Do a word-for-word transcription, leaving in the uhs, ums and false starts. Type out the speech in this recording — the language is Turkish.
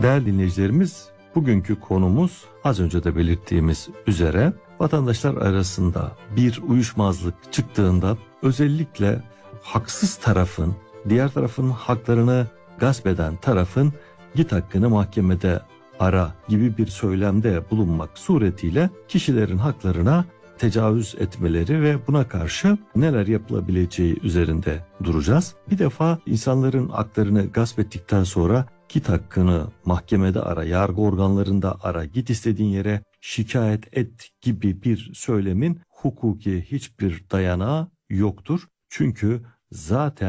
Değerli dinleyicilerimiz, bugünkü konumuz az önce de belirttiğimiz üzere vatandaşlar arasında bir uyuşmazlık çıktığında özellikle haksız tarafın, diğer tarafın haklarını gasp eden tarafın git hakkını mahkemede ara gibi bir söylemde bulunmak suretiyle kişilerin haklarına tecavüz etmeleri ve buna karşı neler yapılabileceği üzerinde duracağız. Bir defa insanların haklarını gasp ettikten sonra git hakkını mahkemede ara, yargı organlarında ara, git istediğin yere şikayet et gibi bir söylemin hukuki hiçbir dayanağı yoktur. Çünkü zaten